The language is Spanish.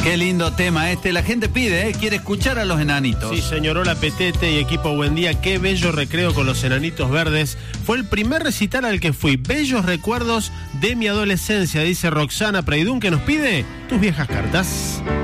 Qué lindo tema este. La gente pide, quiere escuchar a los enanitos. Sí, señor. Hola, Petete y equipo, buen día. Qué bello recreo con los enanitos verdes. Fue el primer recital al que fui. Bellos recuerdos de mi adolescencia, dice Roxana Preidún, que nos pide tus viejas cartas.